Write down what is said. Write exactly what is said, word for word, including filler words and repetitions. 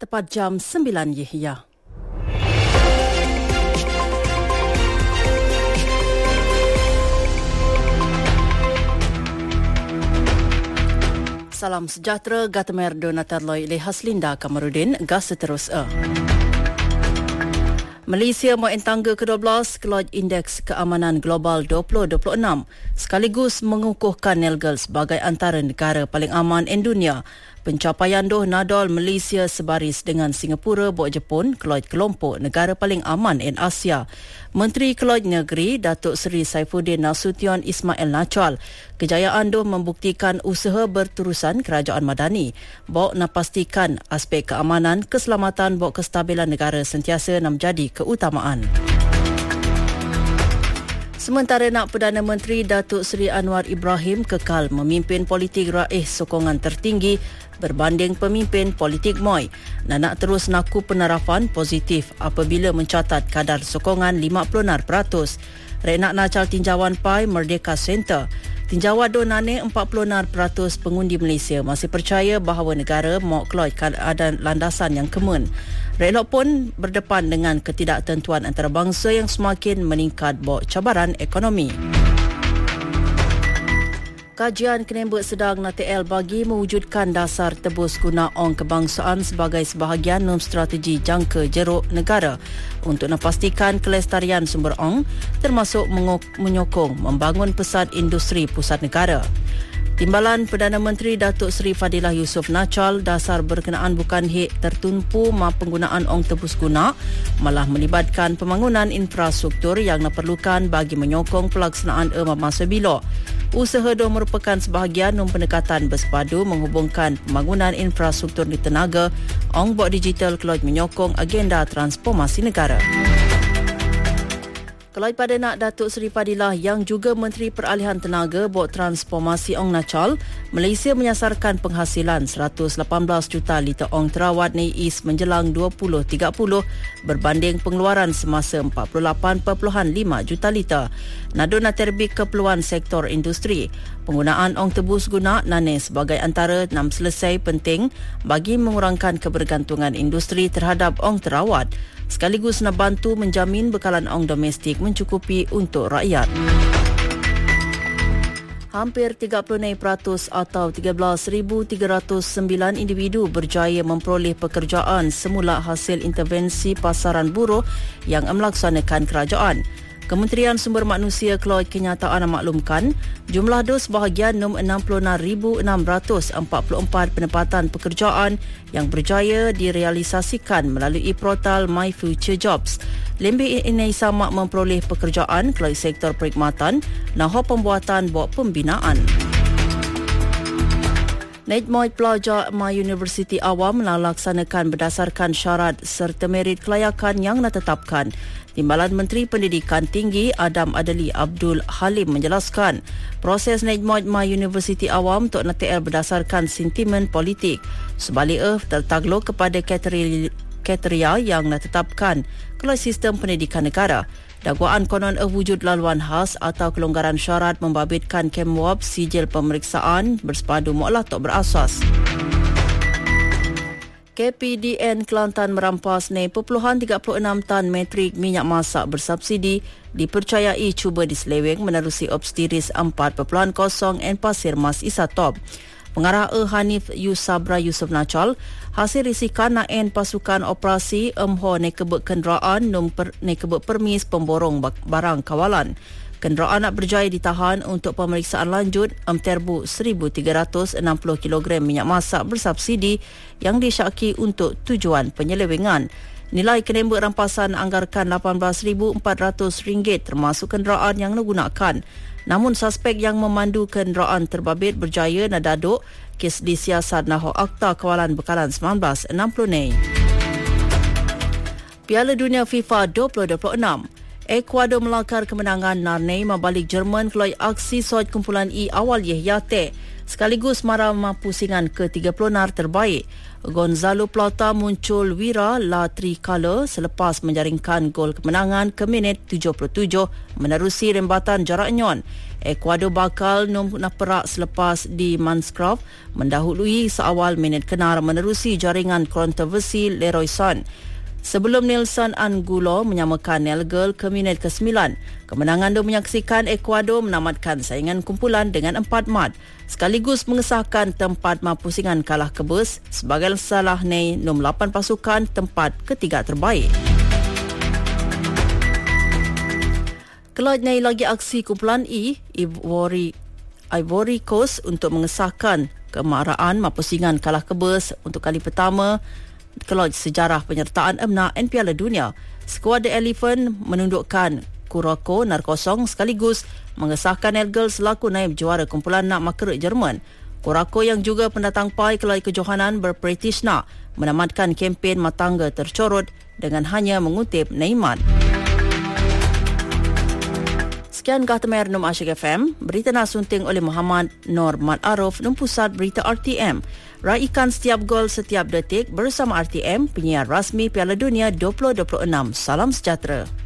tepat jam sembilan Yahya. Salam sejahtera, Gatamer Donatarloi Lehas Linda Kamarudin, gas seterus e. Malaysia main tangga ke dua belas Keloj Indeks Keamanan Global dua ribu dua puluh enam sekaligus mengukuhkan Nelgal sebagai antara negara paling aman di dunia. Pencapaian doh nadol Malaysia sebaris dengan Singapura, Bok Jepun, Keloj kelompok negara paling aman di Asia. Menteri Keloj Negeri Datuk Seri Saifuddin Nasution Ismail Nachal, kejayaan doh membuktikan usaha berterusan kerajaan madani. Bok nak pastikan aspek keamanan, keselamatan, bok kestabilan negara sentiasa nak menjadi keutamaan. Sementara nak Perdana Menteri Datuk Seri Anwar Ibrahim kekal memimpin politik raih sokongan tertinggi berbanding pemimpin politik M O I. Nak terus naku penarafan positif apabila mencatat kadar sokongan lima puluh peratus. Rek nak nacal tinjauan P A I Merdeka Center. Tinjauan do nane empat puluh peratus pengundi Malaysia masih percaya bahawa negara mau keloj keadaan landasan yang kemun. Relok pun berdepan dengan ketidaktentuan antarabangsa yang semakin meningkat bok cabaran ekonomi. Kajian Kenembek Sedang N A T L bagi mewujudkan dasar tebus guna ong kebangsaan sebagai sebahagian dalam strategi jangka jeruk negara untuk memastikan kelestarian sumber ong termasuk menyokong membangun pesat industri pusat negara. Timbalan Perdana Menteri Datuk Seri Fadilah Yusof Nachal, dasar berkenaan bukan hek tertumpu ma penggunaan ong tebus guna, malah melibatkan pembangunan infrastruktur yang diperlukan bagi menyokong pelaksanaan emam masa bila. Usaha itu merupakan sebahagian dalam pendekatan bersepadu menghubungkan pembangunan infrastruktur di tenaga, ong bok digital keloj menyokong agenda transformasi negara. Keloj pada nak Datuk Seri Fadilah yang juga Menteri Peralihan Tenaga bok transformasi ong Nachal, Malaysia menyasarkan penghasilan seratus lapan belas juta liter ong terawat NEIS menjelang dua ribu tiga puluh berbanding pengeluaran semasa empat puluh lapan perpuluhan lima juta liter. Nado nak terbit keperluan sektor industri. Penggunaan ong tebus guna nane sebagai antara enam selesai penting bagi mengurangkan kebergantungan industri terhadap ong terawat, sekaligus nak bantu menjamin bekalan ong domestik mencukupi untuk rakyat. Hampir tiga puluh peratus atau tiga belas ribu tiga ratus sembilan individu berjaya memperoleh pekerjaan semula hasil intervensi pasaran buruh yang melaksanakan kerajaan. Kementerian Sumber Manusia Keloj Kenyataan memaklumkan jumlah dos bahagian enam puluh enam ribu enam ratus empat puluh empat penempatan pekerjaan yang berjaya direalisasikan melalui portal My Future Jobs. Lebih ini sama memperoleh pekerjaan Keloj sektor perkhidmatan, naho pembuatan bok pembinaan. Nejmoy pelajar M A Universiti Awam melaksanakan berdasarkan syarat serta merit kelayakan yang ditetapkan. Timbalan Menteri Pendidikan Tinggi Adam Adli Abdul Halim menjelaskan, proses Nejmoy M A Universiti Awam untuk N A T L berdasarkan sentimen politik. Sebaliknya tertakluk kepada kriteria yang ditetapkan kalau sistem pendidikan negara. Dakwaan konon wujud laluan khas atau kelonggaran syarat membabitkan Kemwab sijil pemeriksaan bersepadu mu'lah tak berasas. K P D N Kelantan merampas ne perpuluhan tiga puluh enam tan metrik minyak masak bersubsidi dipercayai cuba diseleweng menerusi obstiris empat perpuluhan kosong N Pasir Mas Isatop. Pengarah E Hanif Yusabra Yusof Nachal, hasil risikan naen pasukan operasi emho nekebek kenderaan numper nekebek permis pemborong barang kawalan. Kenderaan nak berjaya ditahan untuk pemeriksaan lanjut em terbu seribu tiga ratus enam puluh kilogram minyak masak bersubsidi yang disyaki untuk tujuan penyelewengan. Nilai kenembek rampasan anggarkan lapan belas ribu empat ratus ringgit termasuk kenderaan yang digunakan. Namun suspek yang memandu kenderaan terbabit berjaya nadaduk kes disiasat naho Akta Kawalan Bekalan seribu sembilan ratus enam puluh ni. Piala Dunia FIFA dua ribu dua puluh enam. Ecuador melakar kemenangan Narney membalik Jerman keloi aksi sot kumpulan E awal Yehyate. sekaligus marama pusingan ke tiga puluh nar terbaik. Gonzalo Plata muncul wira La Tricolor selepas menjaringkan gol kemenangan ke minit tujuh puluh tujuh menerusi rembatan jarak nyon. Ecuador bakal nombor perak selepas di Manscroft mendahului seawal minit kenar menerusi jaringan kontroversi Leroy San. Sebelum Nelson Angulo menyamakan Nelgel ke minit ke sembilan, kemenangan itu menyaksikan Ecuador menamatkan saingan kumpulan dengan empat mat, sekaligus mengesahkan tempat mapusingan kalah kebus sebagai salah nei nombor lapan pasukan tempat ketiga terbaik. Kelaj nei lagi aksi kumpulan E, Ivory, Ivory Coast untuk mengesahkan kemaraan mapusingan kalah kebus untuk kali pertama keloj sejarah penyertaan emna N Piala Dunia. Skuad The Elephant menundukkan Curacao nar kosong sekaligus mengesahkan Elgel selaku naib juara kumpulan nak makeruk Jerman. Curacao yang juga pendatang pai keloj kejohanan berpretishna menamatkan kempen matangga tercorot dengan hanya mengutip Neymar. Sekian Kahtamer Num Asyik F M, berita nak sunting oleh Muhammad Nur Mat Arif, Num Pusat Berita R T M. Raikan setiap gol setiap detik bersama R T M, penyiar rasmi Piala Dunia dua ribu dua puluh enam. Salam sejahtera.